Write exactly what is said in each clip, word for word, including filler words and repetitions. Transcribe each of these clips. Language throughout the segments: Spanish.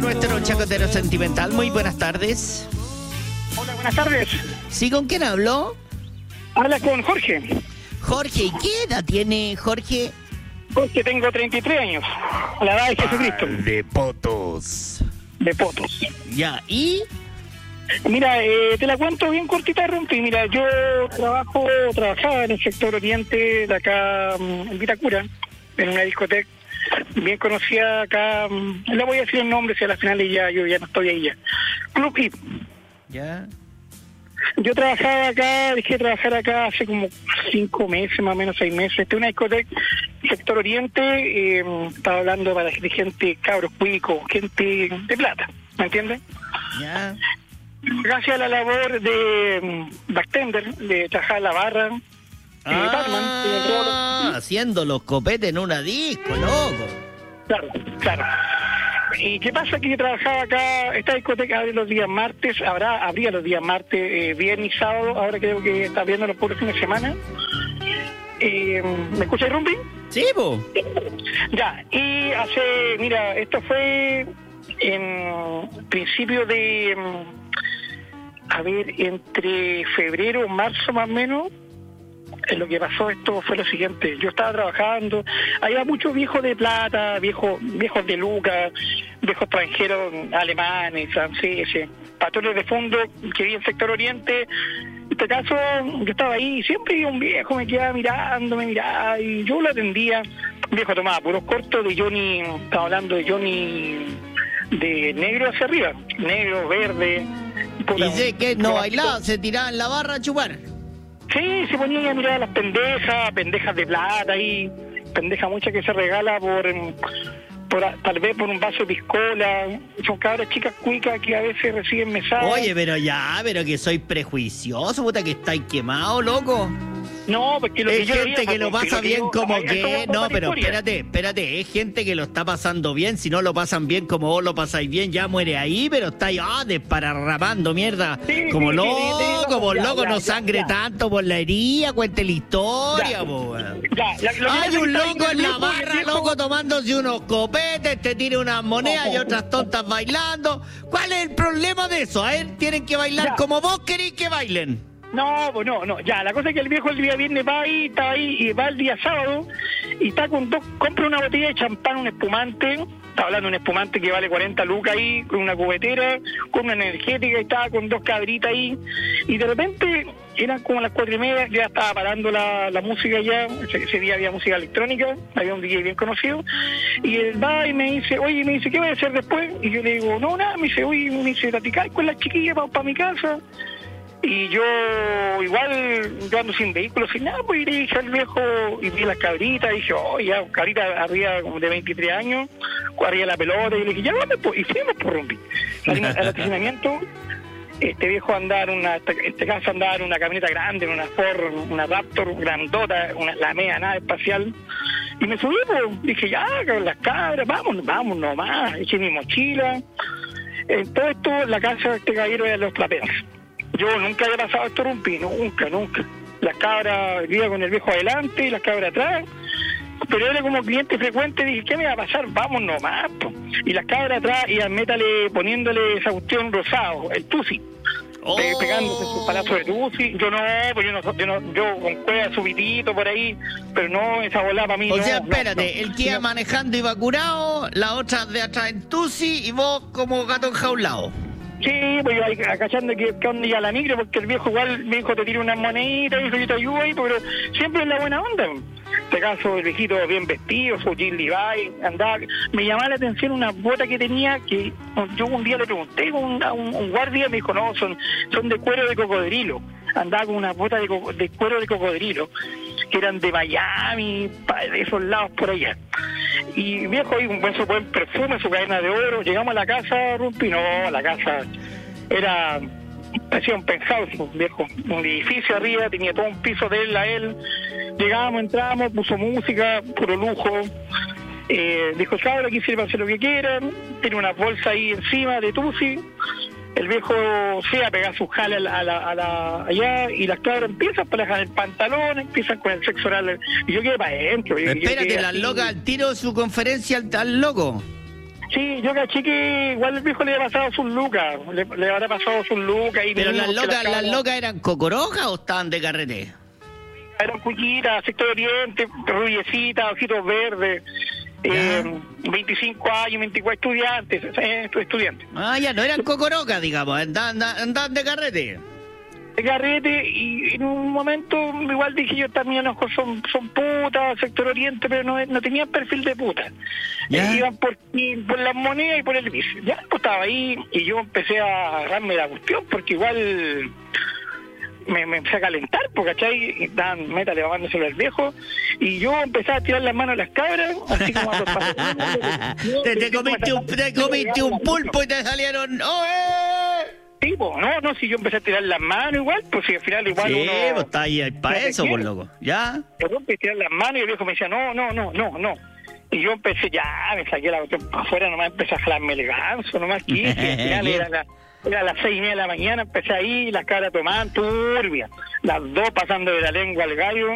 nuestro chacotero sentimental. Muy buenas tardes. Hola, buenas tardes. ¿Sí, con quién habló? Habla con Jorge. Jorge, ¿y qué edad tiene Jorge? Jorge, tengo treinta y tres años. A la edad de Jesucristo. De potos. De potos. Ya, ¿y? Mira, eh, te la cuento bien cortita, Rumpi. Mira, yo trabajo, trabajaba en el sector oriente de acá, en Vitacura, en una discoteca bien conocida acá. No le voy a decir el nombre, si a la final ya yo ya no estoy ahí ya. Club Hip. Ya. Yo trabajaba acá, dejé de trabajar acá hace como cinco meses, más o menos seis meses. Esta es una discoteca, sector oriente, eh, estaba hablando para de gente, cabros cuicos, gente de plata, ¿me entiendes? Ya. Gracias a la labor de um, bartender, de trabajar en la barra, Ah, eh, barman, eh, haciendo los copetes en una disco, loco. Claro, claro. ¿Y qué pasa? Que yo trabajaba acá, esta discoteca abre los días martes, habrá, abría los días martes, eh, viernes y sábado, ahora creo que está viendo los puros fines de semana. Eh, ¿Me escuchas, Rumpi? Sí, po. Ya, y hace, mira, esto fue en principio de, a ver, entre febrero, marzo más o menos. Lo que pasó esto fue lo siguiente: yo estaba trabajando, había muchos viejos de plata, viejos viejos de lucas, viejos extranjeros alemanes, franceses, patrones de fondo que vi en el sector oriente. En este caso yo estaba ahí y siempre un viejo me quedaba mirando, me miraba y yo lo atendía. Un viejo tomaba puros cortos de Johnny, estaba hablando de Johnny de negro hacia arriba, negro, verde. Y sé que no bailaba, se tiraba en la barra a chupar. Sí, se ponía a mirar a las pendejas, pendejas de plata y pendeja mucha que se regala por, por tal vez por un vaso de piscola. Son cabras chicas cuicas que a veces reciben mesadas. Oye, pero ya, pero que soy prejuicioso, puta, que estáis quemado, loco. No, porque lo que es yo gente diría, que lo porque pasa lo que bien yo- como ay, esto que... va a No, contar pero historia. espérate, espérate, es gente que lo está pasando bien. Si no lo pasan bien como vos lo pasáis bien, ya muere ahí, pero estáis ah, desparramando mierda. Sí, Como sí, sí, loco, sí, por ya, loco, ya, no ya, sangre ya. tanto por la herida, cuente la historia, Ya. po, weón. Ya, ya, lo que pasa Hay es que un está loco ahí en la el viejo, barra, el viejo- loco, tomándose unos copetes, te tira unas monedas y otras tontas bailando. ¿Cuál es el problema de eso? A ver, tienen que bailar Ya. como vos queréis que bailen. No, pues no, no, ya, la cosa es que el viejo el día viernes va ahí, está ahí, y va el día sábado, y está con dos, compra una botella de champán, un espumante, está hablando de un espumante que vale cuarenta lucas ahí, con una cubetera, con una energética, y estaba con dos cabritas ahí, y de repente, eran como las cuatro y media, ya estaba parando la, la música ya, ese, ese día había música electrónica, había un D J bien conocido, y él va y me dice, oye, me dice, ¿qué voy a hacer después? Y yo le digo, no, nada, me dice, oye, me dice, ¿te con la chiquilla para mi casa? Y yo, igual, yo ando sin vehículo, sin nada, pues y le dije al viejo, y vi las cabritas, y dije, oh, ya, cabrita arriba como de veintitrés años, arriba la pelota, y le dije, ya vamos, pues, y fuimos por Rumpi. Salimos al estacionamiento, este viejo andaba en una, este caso andaba en una camioneta grande, una Ford, una Raptor grandota, una, la media nave espacial, y me subí, pues, dije, ya, con las cabras, vamos, vamos nomás, eché mi mochila. En todo esto, la casa de este caballero era de los plateros. Yo nunca había pasado esto, Rumpi, nunca, nunca. Las cabras iba con el viejo adelante y las cabras atrás, pero era como cliente frecuente, dije, ¿qué me va a pasar? Vamos nomás, po. Y las cabras atrás iban métale, poniéndole esa cuestión rosado, el tusi, Oh. pe- pegándose su palazo de tusi. Yo no, pues yo no, yo no, yo con cueva subidito por ahí, pero no, esa bola para mí O no. sea, no, espérate, no. el que iba No. manejando iba curado, la otra de atrás en tusi y vos como gato enjaulado. Sí, pues yo ahí agachando que, que onda ya la micro, porque el viejo igual me dijo, te tiro unas moneditas, dijo, yo te ayudo ahí, pero siempre es la buena onda. En este caso, el viejito bien vestido, su Jean Levi, andaba, me llamaba la atención una bota que tenía, que yo un día le pregunté a un, a un, un guardia, me dijo, no, son, son de cuero de cocodrilo. Andaba con una bota de, co- de cuero de cocodrilo, que eran de Miami, pa- de esos lados por allá. Y viejo ahí un buen, su buen perfume, su cadena de oro. Llegamos a la casa, Rumpi, no, la casa era, parecía un penthouse, viejo, un edificio arriba, tenía todo un piso de él a él. Llegamos, entramos, puso música, puro lujo. Eh, dijo, cabra, aquí sirve para hacer lo que quieran. Tiene una bolsa ahí encima de Tusi. El viejo se a pegar sus jales a la, a la, a la- allá, y las cabras empiezan para dejar el pantalón, empiezan con el sexo oral, y yo quedé para adentro. yo- yo Espérate, quedé la así. loca al tiro su conferencia al, al loco. Sí, yo caché que igual el viejo le había pasado sus lucas, le, le había pasado sus lucas. Y ¿Pero vimos las que locas, la las cabra- locas eran cocorojas o estaban de carrete? Eran cuiquitas, sector oriente, rubiecitas, ojitos verdes, eh, veinticinco años, veinticuatro estudiantes, eh, estudiantes. Ah, ya, no eran cocorocas, digamos, andaban, andaban de carrete. De carrete, y en un momento igual dije yo también a lo mejor son, son putas, sector oriente, pero no, no tenían perfil de puta. Ya. Eh, iban por, y por las monedas y por el vicio. Ya pues estaba ahí y yo empecé a agarrarme la cuestión porque igual me, me empecé a calentar, porque ¿cachai? Y estaban meta levantándose al viejo y yo empecé a tirar las manos a las cabras, así como a los pasos. Te, te comiste un, te comiste un pulpo y te salieron... ¡Oh, eh! Tipo, no, no, si yo empecé a tirar las manos igual, pues si al final igual Sí, uno... pues está ahí para no eso, quiere. por loco. ¿Ya? Yo empecé a tirar las manos y el viejo me decía, no, no, no, no, no. Y yo empecé ya, me saqué la cuestión para afuera, nomás empecé a jalarme el ganso, nomás que y al final era, la, era las seis y media de la mañana, empecé ahí, las caras tomaban turbia, las dos pasando de la lengua al gallo,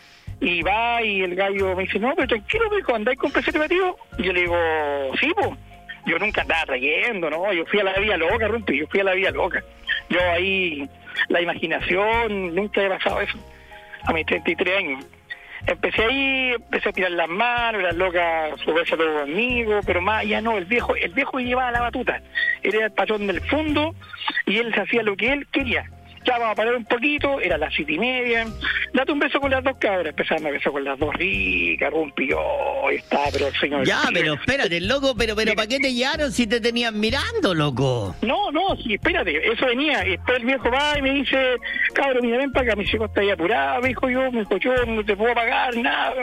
y va y el gallo me dice, no, pero tranquilo, viejo, ¿andáis con preservativo? Y yo le digo, sí, pues, yo nunca andaba trayendo, ¿no? Yo fui a la vía loca, Rumpi, yo fui a la vía loca. Yo ahí, la imaginación, nunca he pasado eso, a mis treinta y tres años. Empecé ahí, empecé a tirar las manos, las locas subirse todo conmigo, pero más ya no, el viejo, el viejo llevaba la batuta. Él era el patrón del fondo y él hacía lo que él quería. Ya vamos a parar un poquito, era las siete y media, date un beso con las dos cabras, empezaba a beso con las dos ricas, rompió, está, pero el señor... Ya, pero espérate, loco, pero, pero ¿para qué te llevaron si te tenían mirando, loco? No, no, sí, espérate, eso venía, y después el viejo va y me dice, cabrón, mira, ven para acá, mi hijo está ahí apurado, me dijo yo, me dijo yo, no te puedo pagar, nada,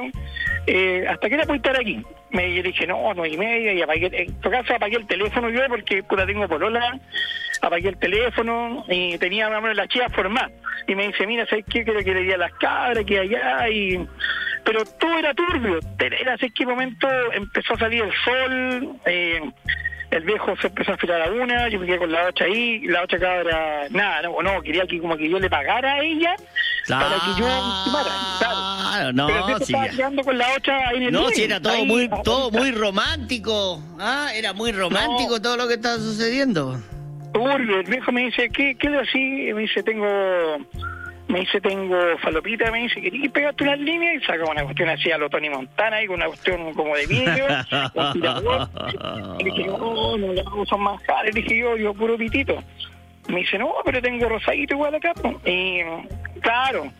eh, ¿hasta qué hora puedo estar aquí? Me yo le dije, no, nueve y media, y apagué, en tu caso apagué el teléfono yo, porque puta tengo polola, apagué el teléfono, y tenía más o menos la chiva formada, y me dice, mira, ¿sabes qué? Creo que le di a las cabras, que allá, y... Pero todo era turbio, era así que momento empezó a salir el sol, eh... el viejo se empezó a afilar a una, yo me quedé con la ocha ahí, la ocha cabra, nada, no, no, quería que como que yo le pagara a ella Claro, para que yo encimara, claro. no, Pero el viejo sí, estaba ya. quedando con la ocha ahí en el No, living, si era todo ahí, muy, ahí, todo muy romántico. Ah, era muy romántico No. todo lo que estaba sucediendo. turbio. El viejo me dice, ¿qué, qué le así? Me dice, tengo... Me dice, tengo falopita, me dice, ¿querías pegarte unas líneas? Y saca una cuestión así a lo Tony Montana, ahí con una cuestión como de vidrio, un tirador. Y dije, no, no, no, son manjares, dije yo, yo puro pitito. Me dice, no, pero tengo rosadito igual acá. Po. Y, claro,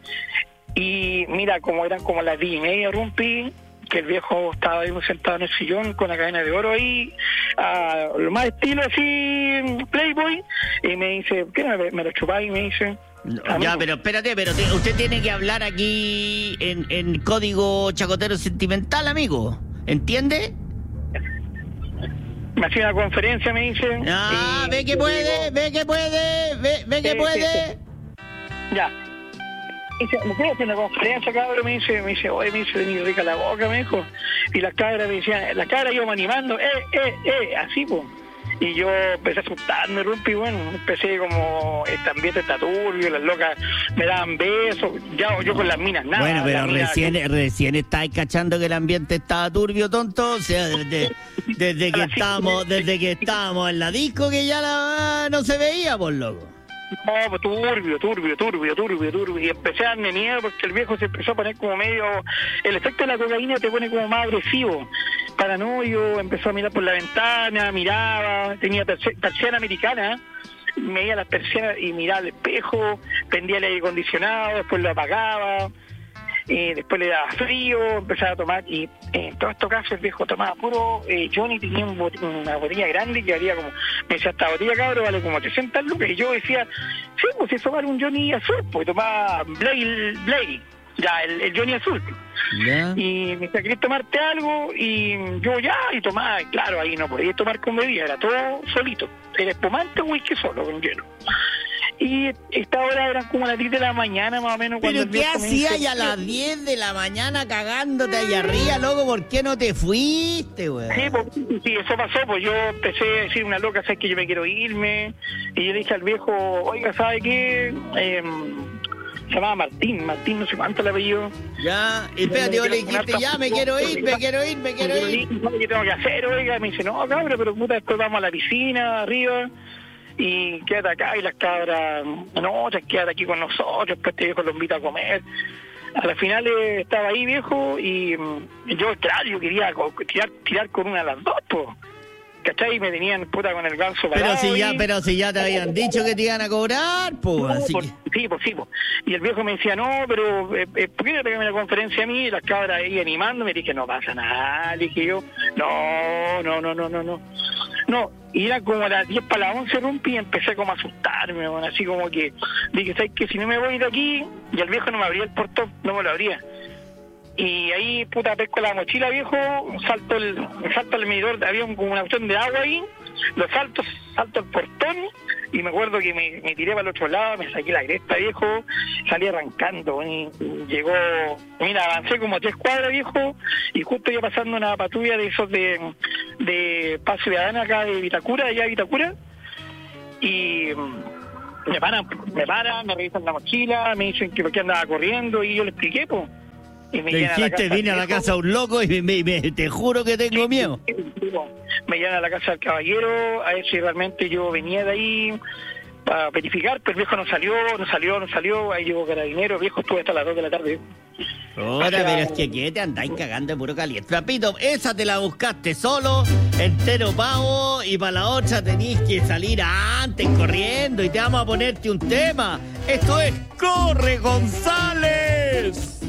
y mira, como eran como las diez y media, rompí, que el viejo estaba ahí sentado en el sillón con la cadena de oro ahí, a lo más estilo así, Playboy, y me dice, ¿qué me, me lo chupáis? Y me dice... Ya, pero espérate, pero te- usted tiene que hablar aquí en, en código chacotero sentimental, amigo. ¿Entiende? Me hacía una conferencia, me dice. Ah, y ve que yo puede, digo, ve que puede, ve, ve que Sí, puede. sí, Ya. Dice, me fui a hacer una conferencia, cabrón, me dice, me dice, oye, me dice, tenía rica la boca, me dijo. Y las cabras me decían, las cabras iban animando, eh, eh, eh, así, pues. Y yo empecé a asustarme, Rumpi, bueno, empecé como, este ambiente está turbio, las locas me daban besos, ya yo con las minas, nada. Bueno, pero las minas- recién, recién estáis cachando que el ambiente estaba turbio, tonto. O sea, desde, desde que estábamos, desde que estábamos en la disco que ya la, no se veía, por loco. No, pues turbio, turbio, turbio, turbio, turbio. Y empecé a darme miedo porque el viejo se empezó a poner como medio... El efecto de la cocaína te pone como más agresivo. Paranoio, empezó a mirar por la ventana, miraba, tenía persi- persiana americana, me veía las persianas y miraba al espejo, prendía el aire acondicionado, después lo apagaba, eh, después le daba frío, empezaba a tomar, y eh, en todos estos casos el viejo tomaba puro, eh, Johnny tenía un bot- una botella grande que valía como, me decía, esta botella cabrón vale como trescientas lucas, y yo decía, sí, pues eso vale un Johnny azul, pues tomaba Blade, Blade, ya, el, el Johnny azul. ¿Ya? Y me decía, ¿querés tomarte algo? Y yo ya, y tomaba, y claro, ahí no podía tomar con bebida, era todo solito, era espumante o whisky solo, con hielo. Y esta hora eran como las diez de la mañana más o menos. cuando ¿Pero el qué viejo me hacías dice, ya a las diez de la mañana cagándote allá arriba, loco? ¿Por qué no te fuiste, güey? Sí, pues, sí, eso pasó, pues yo empecé a decir una loca, sabes que yo me quiero irme, y yo le dije al viejo, oiga, ¿sabe qué? Eh, se llamaba Martín, Martín no sé cuánto le apellido. Ya, y espérate, vos le dijiste, ya, me quiero ir, me quiero ir, me quiero ir. ¿Qué tengo que hacer, oiga? Me dice, no, cabrón, pero puta, después vamos a la piscina, arriba, y quédate acá, y las cabras, no, quédate aquí con nosotros, después este viejo lo invita a comer. A la final eh, estaba ahí, viejo, y, y yo, claro, yo quería co- tirar, tirar con una de las dos, pues. ¿Cachai? Y me tenían puta con el ganso Pero si ya, y... pero si ya te habían dicho que te iban a cobrar, pues, No, así por- que... Sí, pues sí, pues. Y el viejo me decía, no, pero eh, eh, ¿por qué no pegarme la conferencia a mí? Y las cabras ahí animándome, dije, no pasa nada, dije yo, no, no, no, no, no, no. No, y era como a las diez para las once rompí y empecé como a asustarme, bueno, así como que, dije, ¿sabes qué? Si no me voy de aquí, y el viejo no me abría el portón, no me lo abría. Y ahí, puta, pesco la mochila, viejo, salto el salto el medidor, había un, como una opción de agua ahí, lo salto, salto el portón, y me acuerdo que me, me tiré para el otro lado, me saqué la cresta, viejo, salí arrancando, y llegó, mira, avancé como tres cuadras, viejo, y justo iba pasando una patrulla de esos de, de Paso Ciudadana acá de Vitacura, allá de Vitacura, y me paran, me paran, me revisan la mochila, me dicen que por qué andaba corriendo, y yo le expliqué, pues. Y me Le llevan a la dijiste, casa vine a la del viejo. casa un loco y me, me- me- te juro que tengo miedo. Me llevan a la casa del caballero a ver si realmente yo venía de ahí para verificar, pero el viejo no salió, no salió, no salió, ahí llegó carabinero, viejo, estuve hasta las dos de la tarde. Ahora, pero es que ¿qué te andáis cagando de puro caliente? Papito, esa te la buscaste solo, entero pavo, y para la otra tenís que salir antes corriendo y te vamos a ponerte un tema. Esto es Corre González.